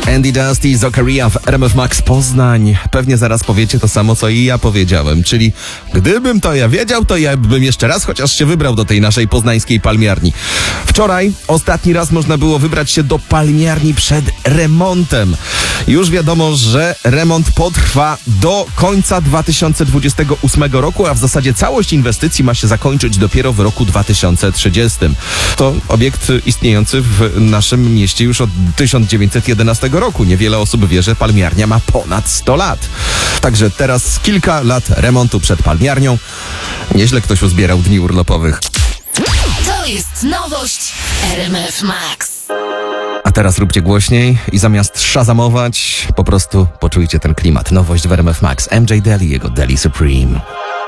Andy Dusty i Zokaria w RMF Max Poznań. Pewnie zaraz powiecie to samo, co i ja powiedziałem, czyli gdybym to ja wiedział, to ja bym jeszcze raz chociaż się wybrał do tej naszej poznańskiej palmiarni. Wczoraj ostatni raz można było wybrać się do palmiarni przed remontem. Już wiadomo, że remont potrwa do końca 2028 roku, a w zasadzie całość inwestycji ma się zakończyć dopiero w roku 2030. To obiekt istniejący w naszym mieście już od 1911 roku. Niewiele osób wie, że palmiarnia ma ponad 100 lat. Także teraz kilka lat remontu przed palmiarnią. Nieźle ktoś uzbierał dni urlopowych. To jest nowość RMF Max. A teraz róbcie głośniej i zamiast szazamować, po prostu poczujcie ten klimat. Nowość w RMF Max. MJ Daly, jego Daly Supreme.